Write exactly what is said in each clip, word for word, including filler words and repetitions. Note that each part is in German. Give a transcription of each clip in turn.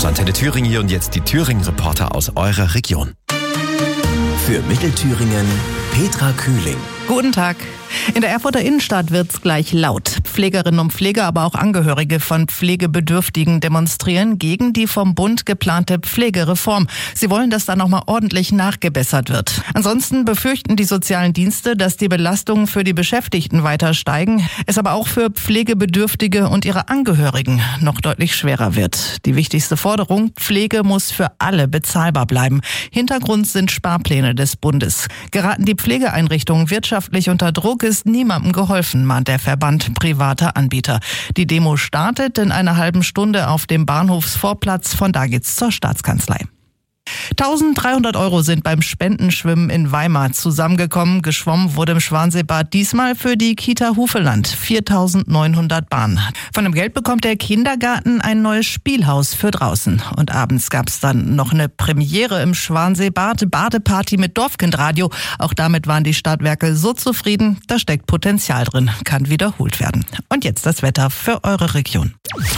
Antenne Thüringen hier und jetzt die Thüringen-Reporter aus eurer Region. Für Mittelthüringen Petra Kühling. Guten Tag. In der Erfurter Innenstadt wird's gleich laut. Pflegerinnen und Pfleger, aber auch Angehörige von Pflegebedürftigen demonstrieren gegen die vom Bund geplante Pflegereform. Sie wollen, dass da nochmal ordentlich nachgebessert wird. Ansonsten befürchten die sozialen Dienste, dass die Belastungen für die Beschäftigten weiter steigen, es aber auch für Pflegebedürftige und ihre Angehörigen noch deutlich schwerer wird. Die wichtigste Forderung: Pflege muss für alle bezahlbar bleiben. Hintergrund sind Sparpläne des Bundes. Geraten die Pflegeeinrichtungen wirtschaftlich unter Druck, ist niemandem geholfen, mahnt der Verband privater Anbieter. Die Demo startet in einer halben Stunde auf dem Bahnhofsvorplatz. Von da geht's zur Staatskanzlei. eintausenddreihundert Euro sind beim Spendenschwimmen in Weimar zusammengekommen. Geschwommen wurde im Schwanseebad diesmal für die Kita Hufeland. viertausendneunhundert Bahnen. Von dem Geld bekommt der Kindergarten ein neues Spielhaus für draußen. Und abends gab's dann noch eine Premiere im Schwanseebad. Badeparty mit Dorfkindradio. Auch damit waren die Stadtwerke so zufrieden. Da steckt Potenzial drin. Kann wiederholt werden. Und jetzt das Wetter für eure Region.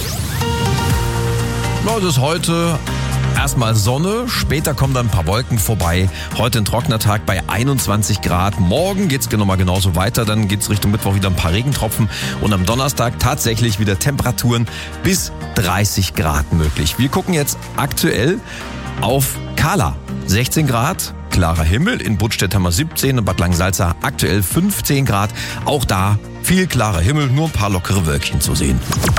Ja, es ist heute erstmal Sonne, später kommen dann ein paar Wolken vorbei. Heute ein trockener Tag bei einundzwanzig Grad. Morgen geht's nochmal genauso weiter. Dann geht's Richtung Mittwoch wieder ein paar Regentropfen. Und am Donnerstag tatsächlich wieder Temperaturen bis dreißig Grad möglich. Wir gucken jetzt aktuell auf Kahla. sechzehn Grad, klarer Himmel. In Budstedt haben wir siebzehn und Bad Langensalza aktuell fünfzehn Grad. Auch da viel klarer Himmel, nur ein paar lockere Wölkchen zu sehen.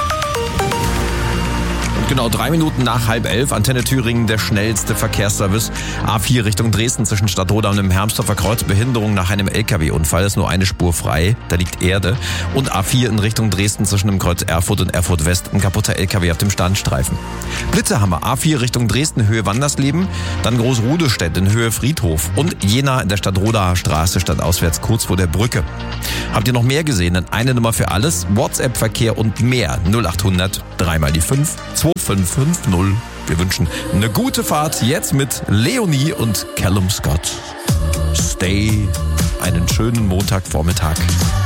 Genau drei Minuten nach halb elf, Antenne Thüringen, der schnellste Verkehrsservice. A vier Richtung Dresden zwischen Stadtroda und dem Hermsdorfer Kreuz. Behinderung nach einem L K W-Unfall, ist nur eine Spur frei, da liegt Erde. Und A vier in Richtung Dresden zwischen dem Kreuz Erfurt und Erfurt West, ein kaputter L K W auf dem Standstreifen. Blitze haben wir, A vier Richtung Dresden, Höhe Wandersleben, dann Großrudestädt in Höhe Friedhof und Jena in der Stadtrodaer Straße stadtauswärts kurz vor der Brücke. Habt ihr noch mehr gesehen? Dann eine Nummer für alles, WhatsApp-Verkehr und mehr. null achthundert, dreimal die fünf, zwei fünf fünf null. Wir wünschen eine gute Fahrt jetzt mit Leonie und Callum Scott. Stay. Einen schönen Montagvormittag.